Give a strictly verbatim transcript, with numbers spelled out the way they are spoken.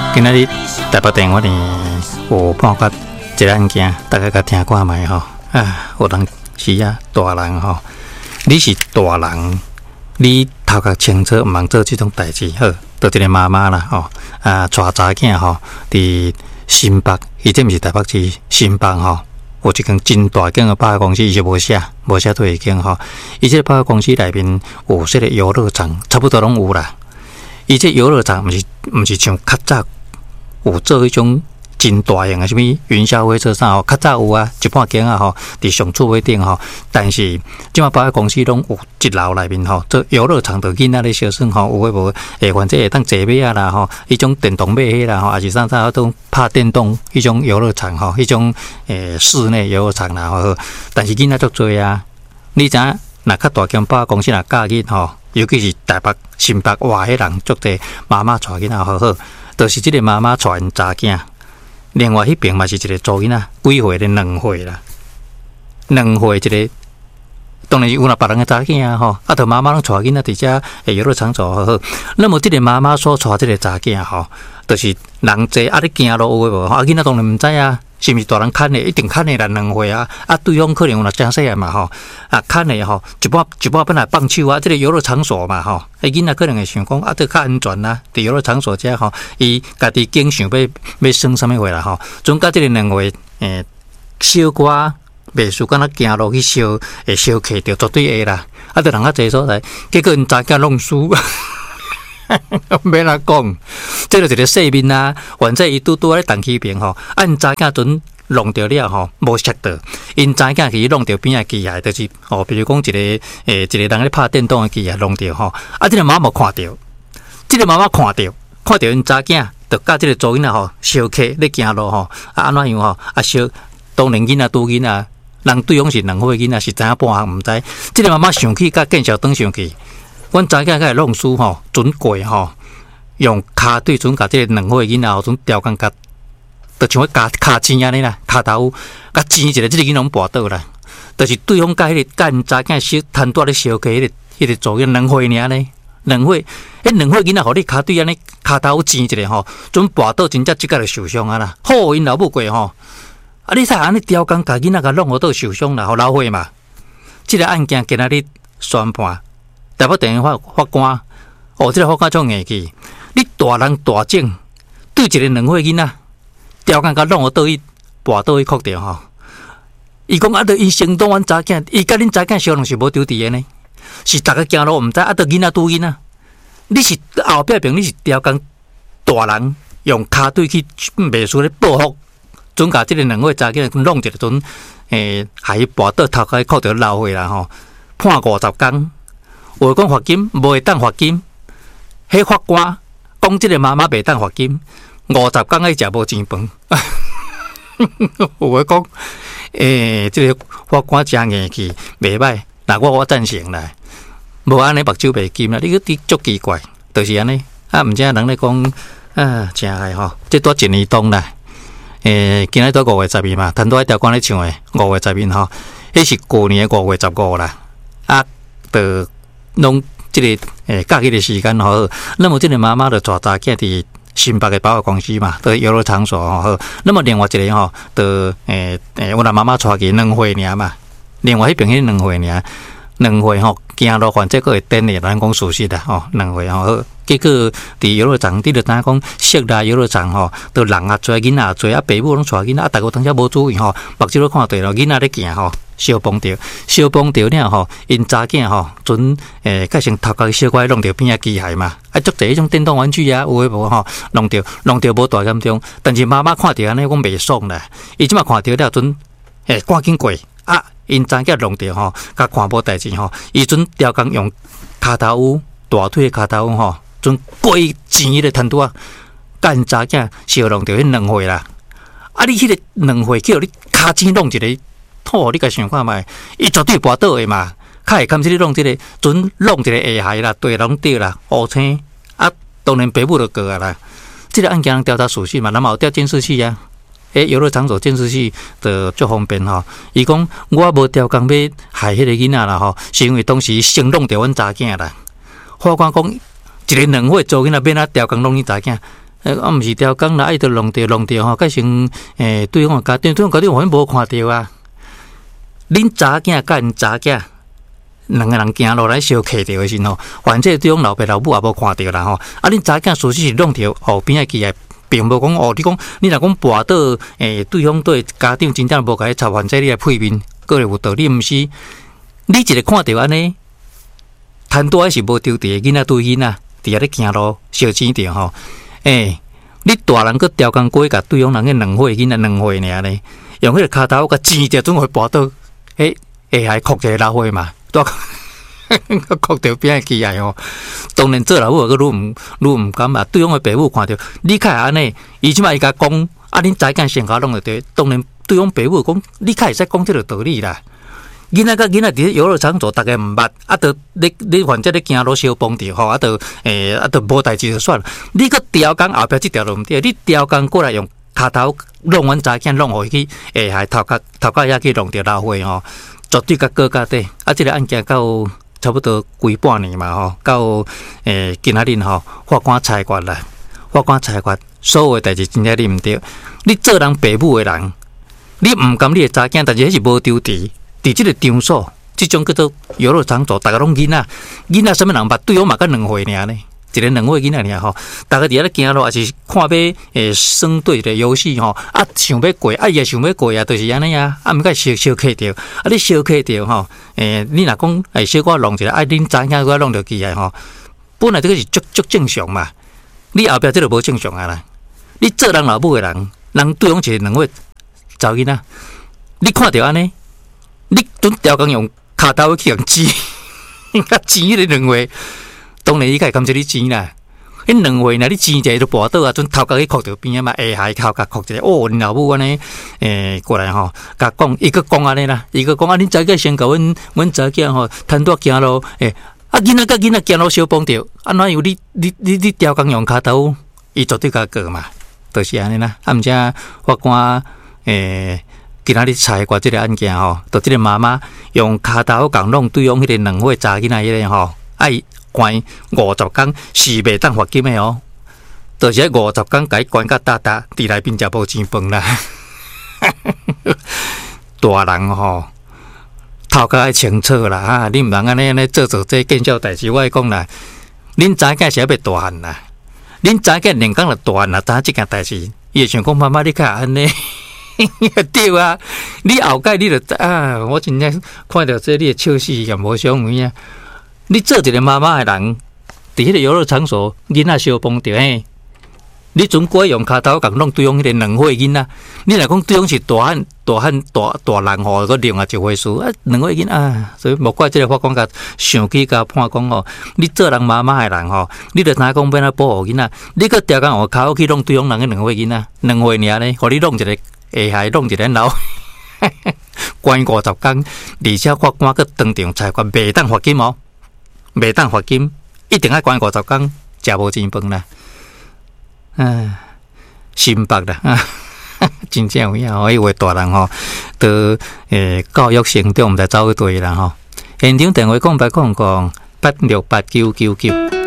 今仔日台北电话呢有判决一个案件，大家甲听看卖吼。啊，有人是啊，大人吼，你是大人，你头壳清楚，毋通做即种代志。好，就一个妈妈啦吼，啊，带查囝吼，伫新北，伊这毋是台北市新北吼。有一间真大间的百货公司，伊是无写，无写对间吼。伊这百货公司内面有说个游乐场，差不多拢有啦。伊这游乐场毋是毋是像较早有做迄种真大型的什物云霄飞车啥吼，较早有啊，一半间啊吼，伫上厝尾顶吼。但是即马百货公司拢有一楼内面吼，做游乐场，就囡仔咧小耍吼，有诶无诶，反正会当坐马啊啦吼，迄种电动马迄啦吼，还是啥啥都拍电动迄种游乐场吼，迄种诶室内游乐场啦吼。但是囡仔足多啊，你知影？若较大间百货公司若假日吼，尤其是台北、新北，哇，迄人足济妈妈带囡仔好好，就是即个妈妈带因查囝。另外迄边嘛是一个做囡仔，几岁咧？两岁啦，两岁一个。当然有若别人嘅查囝啊吼，啊，着妈妈拢带囡仔伫遮诶游乐场做好好。那么即个妈妈所带即个查囝吼，就是人济啊，你行路有诶无？啊，囡仔当然毋知啊。是毋是大人牵的？一定牵的啦，两岁啊！啊，对方可能有若真细汉嘛吼，啊，牵的吼，一半一半本来放手啊，这个游乐场所嘛吼，迄囡仔可能会想讲啊，这较安全啦，伫游乐场所遮吼，伊家己经想要要耍啥物话啦吼，总甲这个两岁诶，小可袂输，敢若行路去烧，会烧客着绝对会啦，啊，着人较济所在，结果因查囝弄输。免哪讲，这就是一个细面啊。反正伊拄拄咧动起边吼，按查囝阵弄着了吼，无摔到，因查囝去弄着边仔机械，就是哦，比如讲一个诶、欸，一个人咧拍电动的机械弄着吼，啊，这个妈妈看到，这个妈妈看到，看到因查囝，就甲这个做囡仔吼，小客咧行路吼，啊，安怎样吼，啊，小当然囡仔拄囡仔，人对方是两岁囡仔，是知影半项毋知，这个妈妈上去甲见小灯上去。阮查囝甲弄输吼，准过吼，用骹对准甲即个两岁囡仔吼，准调工甲，就像要加骹钱安尼啦，骹头甲钱一个，即个囡仔拢跋倒啦。就是对方甲迄个甲因查囝小摊带咧烧起迄个迄个做囡两岁尔呢，两岁，迄两岁囡仔互你骹对安尼骹头钱一个吼，准跋倒真正即个就受伤啊啦。好因老母过吼，啊你睇安尼调工甲囡仔甲弄互倒受伤啦，互老岁嘛。即个案件今仔日宣判。台北地方法法官，哦，这个法官足硬气，你大人大整对一个两岁囡仔，调工甲弄互倒去，跋倒去哭着吼。伊讲啊，着因先当阮查囝，伊甲恁查囝相同是无丢伫诶呢，是逐个行路毋知啊，着囡仔拄囡仔，你是后壁边你是调工大人用骹对去袂输咧报复，准甲即个两岁查囝弄一个阵，诶、欸，害伊跋倒头壳哭着流血啦吼，判五十工。有讲罚金，无会当罚金。迄法官讲，即个妈妈袂当罚金，五十工爱食无钱饭。有诶讲，诶、欸，即、這個法官真硬气，袂歹。嗱，我我赞成啦。无安尼目睭袂金啦，你个啲足奇怪，就是安尼。啊，毋知影人咧讲啊，真害吼，即多一年冬啦。诶、欸，今日都五月十二嘛，谈到一条歌咧唱诶，五月十二吼，迄是过年诶五月十五啦。啊，的。弄即、這個誒假期的時間吼，那麼即個媽媽就帶查囝佇新北嘅百貨公司嘛，到遊樂場所吼。那麼另外一個吼，就誒誒，我若媽媽帶去兩歲爾嘛，另外迄邊迄兩歲爾，兩歲吼行路反正佫會顛嘅，咱講事實啦吼，兩歲吼。結果佇遊樂場，啲就知影講，適啦遊樂場吼，都人啊多，囡仔也多，啊爸母攏帶囡仔，啊大個當時無注意吼，目睭都看對咯，囡仔咧行吼。小碰着，小碰着了吼，因查囝吼，准诶，改成头壳小怪弄着边仔机械嘛，啊，足侪迄种电动玩具啊，有诶无吼，弄着弄着无大严重，但是妈妈看着安尼，讲袂爽啦，伊即马看着了，准诶赶紧过啊，因查囝弄着吼，甲看无代志吼，伊准调工用骹头舞大腿骹头舞吼，准过钱迄个摊拄啊，甲因查囝小弄着迄两岁啦，啊，你迄个两岁叫你骹钱弄一个。好，你甲想看觅，伊绝对跋倒的嘛，较会堪即你弄即、這个，准弄一个下害啦，对拢对啦，乌青啊，当然爸母就过啊啦。即、這个案件人调查属实嘛，那么有调监视器啊，诶，游乐场所监视器就足方便吼。伊讲我无调工要害迄个囡仔啦吼，是因为当时先弄着阮查囝啦。法官讲一个两岁做囡仔，免啊调工弄伊查囝， 诶，啊，毋是调工啦，伊着弄着弄着吼，改成诶对方家庭，对方家庭我无看着啊。恁查囝甲因查囝两个人行路来相克着诶时吼，反正对方老爸老母也无看着啦吼。啊，恁查囝事实是弄着后边诶去诶，并无讲哦，你讲你若讲跋倒诶，对方对家长真正无甲伊插，反正你诶配面，个会有道理，毋是？你一个看着安尼，贪多还是无丢伫诶囡仔对囡仔，伫遐咧行路小钱着吼。诶、欸，你大人搁调工过甲对方人个两岁囡仔两岁尔咧，用迄个骹头甲钱着总会跋倒，诶，下海哭一个老岁嘛，大哭着边起来吼。当然做老母个愈毋愈毋敢啊，对方个爸母看着你较安尼，伊即摆伊甲讲，啊，恁知囝先甲弄着对，当然对方爸母讲，你较会使讲即个道理啦。囡仔甲囡仔伫咧游乐场所，逐个毋捌，啊，着你你反正咧行路相碰着吼，啊，着诶，啊，着无代志就算了。你个调工后壁即条路毋对，你调工过来用骹头弄阮查囝弄互伊去，下海头壳头壳遐去弄着老岁吼，绝对甲过家底。啊，即个案件到差不多规半年嘛吼，到诶今仔日吼，法官裁决啦，法官裁决，所有诶代志真正你毋对，你做人爸母诶人，你毋甘你诶查囝，但是迄是无丢伫。伫即个场所，即种叫做游乐场所，大家拢囡仔，囡仔什么人捌？对方嘛，甲两岁尔呢，一个两岁囡仔尔吼。大家伫遐咧行路，也是看要诶耍对的游戏吼。啊，想要过，啊也想要过啊，就是安尼啊。啊，毋该小小客着，啊你小客着吼。诶，你若讲诶小可弄一下，啊恁知影我弄着起来吼。本来这个是足足正常嘛。你后壁这个无正常啊啦。你做人老母诶人，人对方一个两岁查囡仔，你看着安尼。你准调工用骹头去用钱，甲钱迄个两岁，当然伊家感觉你钱啦。迄两岁，若你钱一个都跋倒啊，准头壳去哭着边啊嘛，下海头壳哭一下，哦，恁老母安尼诶过来吼，甲讲，伊个讲安尼啦，伊个讲啊，恁查囝先甲阮阮查囝吼，贪多行路，诶，啊囡仔甲囡仔行路相碰着，啊哪有你你你你调工用骹头，伊绝对甲过嘛，就是安尼啦。啊，毋则法官诶。今仔日裁决即个案件吼，就即个妈妈用骹头共弄对方迄个两岁查囡仔迄个吼，爱关五十工是袂当罚金的哦。就是迄五十工甲伊关甲搭搭，伫内面食无钱饭啦。大人吼，头壳爱清楚啦哈，你毋通安尼安尼做做这见笑代志。我讲啦，恁查囝是要大汉啦，恁查囝连讲了大汉啦，知即件代志，伊会想讲妈妈你较安尼。对啊，你后盖你就啊，我真正看到这你的笑死也无相为啊！你做一个妈妈的人，伫迄个游乐场所，囡仔相碰着嘿，你总归用骹头共弄对方迄个两岁囡仔，你若讲对方是大汉、大汉、大大人吼，个另外一回事啊，两岁囡啊，所以莫怪这个法官甲上去甲判讲吼，你做人妈妈的人吼，你着知讲要哪保护囡仔，你个调工我骹去弄对方人个两岁囡仔，两岁尔呢，互你弄一个。下海弄一个老，关五十工，而且法官佮当场裁决，袂当罚金哦，袂当罚金，一定要关五十工，食无钱饭啦。唉，心白啦，真正有影哦，迄位大人吼，都诶教育成长，毋知走去对啦吼。现场电话空白空空八六八九九九。